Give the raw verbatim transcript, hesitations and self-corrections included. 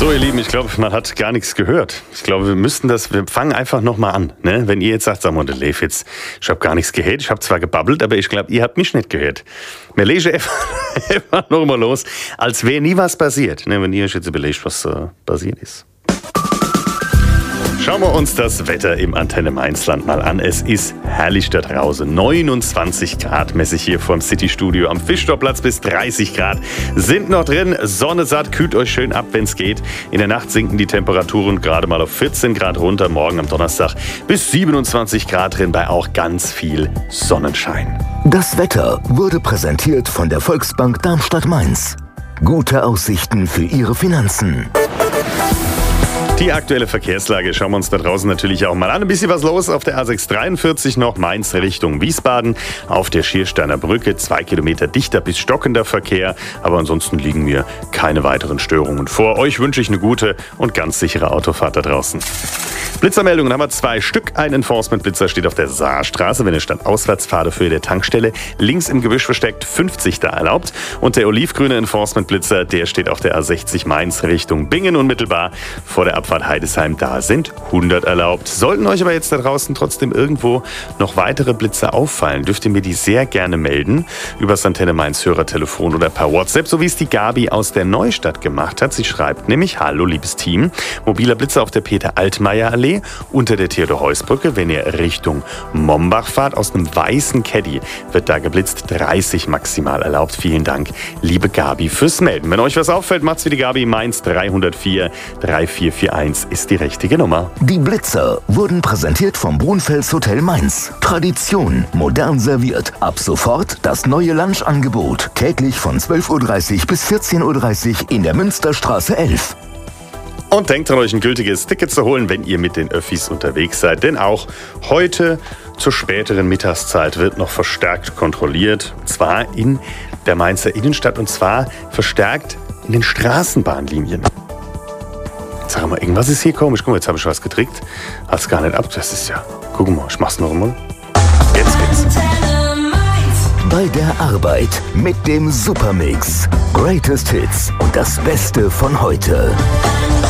So, ihr Lieben, ich glaube, man hat gar nichts gehört. Ich glaube, wir müssten das, wir fangen einfach nochmal an. Ne? Wenn ihr jetzt sagt, sag mal, der Lev jetzt, ich habe gar nichts gehört, ich habe zwar gebabbelt, aber ich glaube, ihr habt mich nicht gehört. Wir lesen einfach nochmal los, als wäre nie was passiert. Ne? Wenn ihr euch jetzt überlegt, was äh, passiert ist. Schauen wir uns das Wetter im Antenne Mainzland mal an. Es ist herrlich da draußen. neunundzwanzig Grad messe ich hier vom City-Studio am Fischtorplatz, bis dreißig Grad sind noch drin. Sonne satt, kühlt euch schön ab, wenn es geht. In der Nacht sinken die Temperaturen gerade mal auf vierzehn Grad runter. Morgen am Donnerstag bis siebenundzwanzig Grad drin, bei auch ganz viel Sonnenschein. Das Wetter wurde präsentiert von der Volksbank Darmstadt-Mainz. Gute Aussichten für Ihre Finanzen. Die aktuelle Verkehrslage schauen wir uns da draußen natürlich auch mal an. Ein bisschen was los auf der A sechs dreiundvierzig noch Mainz Richtung Wiesbaden. Auf der Schiersteiner Brücke zwei Kilometer dichter bis stockender Verkehr. Aber ansonsten liegen mir keine weiteren Störungen vor. Euch wünsche ich eine gute und ganz sichere Autofahrt da draußen. Blitzermeldungen haben wir zwei Stück. Ein Enforcement-Blitzer steht auf der Saarstraße, wenn ihr Stadtauswärtsfahrt für der Tankstelle. Links im Gebüsch versteckt fünfzig da erlaubt. Und der olivgrüne Enforcement-Blitzer, der steht auf der A sechzig Mainz Richtung Bingen unmittelbar vor der Abfahrt Heidesheim. Da sind hundert erlaubt. Sollten euch aber jetzt da draußen trotzdem irgendwo noch weitere Blitzer auffallen, dürft ihr mir die sehr gerne melden. Über das Antenne Mainz Hörertelefon oder per WhatsApp, so wie es die Gabi aus der Neustadt gemacht hat. Sie schreibt nämlich: Hallo liebes Team, mobiler Blitzer auf der Peter-Altmaier-Allee unter der Theodor-Heuss-Brücke. Wenn ihr Richtung Mombach fahrt, aus einem weißen Caddy wird da geblitzt. dreißig maximal erlaubt. Vielen Dank, liebe Gabi, fürs Melden. Wenn euch was auffällt, macht's wie die Gabi. Mainz dreihundertvier drei vier vier eins ist die richtige Nummer. Die Blitzer wurden präsentiert vom Brunfels Hotel Mainz. Tradition, modern serviert. Ab sofort das neue Lunchangebot. Täglich von zwölf Uhr dreißig bis vierzehn Uhr dreißig in der Münsterstraße elf. Und denkt dran, euch ein gültiges Ticket zu holen, wenn ihr mit den Öffis unterwegs seid. Denn auch heute zur späteren Mittagszeit wird noch verstärkt kontrolliert. Und zwar in der Mainzer Innenstadt, und zwar verstärkt in den Straßenbahnlinien. Sag mal, irgendwas ist hier komisch. Guck mal, jetzt habe ich was getrickt. Hat's gar nicht ab. Das ist ja... Guck mal, ich mach's noch einmal. Jetzt geht's. Bei der Arbeit mit dem Supermix. Greatest Hits und das Beste von heute.